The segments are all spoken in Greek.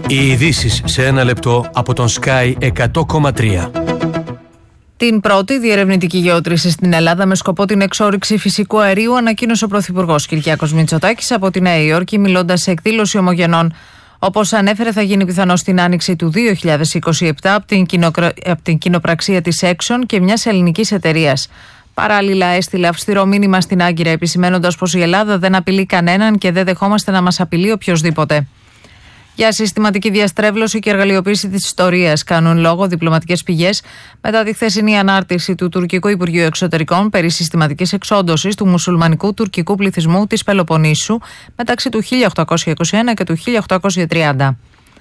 Οι ειδήσεις σε ένα λεπτό από τον Sky 100,3. Την πρώτη διερευνητική γεώτρηση στην Ελλάδα με σκοπό την εξόρυξη φυσικού αερίου ανακοίνωσε ο Πρωθυπουργός Κυριάκος Μητσοτάκης από τη Νέα Υόρκη, μιλώντας σε εκδήλωση ομογενών. Όπως ανέφερε, θα γίνει πιθανώς την άνοιξη του 2027 από την κοινοπραξία της Exxon και μιας ελληνικής εταιρείας. Παράλληλα, έστειλε αυστηρό μήνυμα στην Άγκυρα, επισημαίνοντας πως η Ελλάδα δεν απειλεί κανέναν και δεν δεχόμαστε να μας απειλεί οποιοσδήποτε. Για συστηματική διαστρέβλωση και εργαλειοποίηση της ιστορίας κάνουν λόγο διπλωματικές πηγές μετά τη χθεσινή ανάρτηση του Τουρκικού Υπουργείου Εξωτερικών περί συστηματικής εξόντωσης του μουσουλμανικού τουρκικού πληθυσμού της Πελοποννήσου μεταξύ του 1821 και του 1830.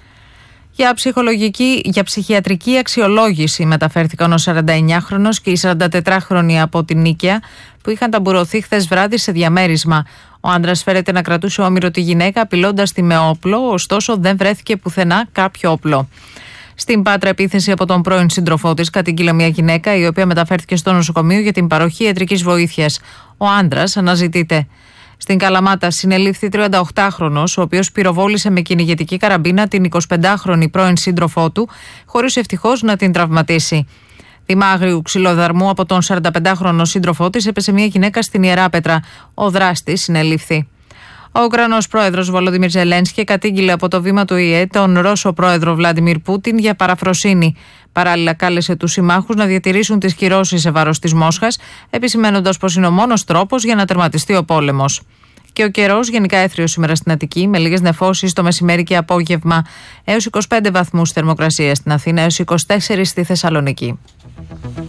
Για ψυχιατρική αξιολόγηση μεταφέρθηκαν ο 49χρονος και η 44χρονη από την Νίκαια που είχαν ταμπουρωθεί χθες βράδυ σε διαμέρισμα. Ο άντρας φέρεται να κρατούσε όμηρο τη γυναίκα απειλώντας τη με όπλο, ωστόσο δεν βρέθηκε πουθενά κάποιο όπλο. Στην Πάτρα, επίθεση από τον πρώην σύντροφό της κατήγγειλε μια γυναίκα η οποία μεταφέρθηκε στο νοσοκομείο για την παροχή ιατρικής βοήθειας. Ο άντρας αναζητείται. Στην Καλαμάτα συνελήφθη 38χρονος, ο οποίος πυροβόλησε με κυνηγετική καραμπίνα την 25χρονη πρώην σύντροφό του, χωρίς ευτυχώς να την τραυματίσει. Θύμα άγριου ξυλοδαρμού από τον 45χρονο σύντροφό της έπεσε μια γυναίκα στην Ιεράπετρα. Ο δράστης συνελήφθη. Ο Ουκρανός πρόεδρος Βολοδίμιρ Ζελένσκι κατήγγειλε από το βήμα του ΙΕ τον Ρώσο πρόεδρο Βλάντιμιρ Πούτιν για παραφροσύνη. Παράλληλα, κάλεσε τους συμμάχους να διατηρήσουν τις κυρώσεις σε βάρος της Μόσχας, επισημαίνοντας πως είναι ο μόνος τρόπος για να τερματιστεί ο πόλεμος. Και ο καιρός γενικά έθριος σήμερα στην Αττική, με λίγες νεφώσεις το μεσημέρι και απόγευμα, έως 25 βαθμούς θερμοκρασία στην Αθήνα, έως 24 στη Θεσσαλονίκη.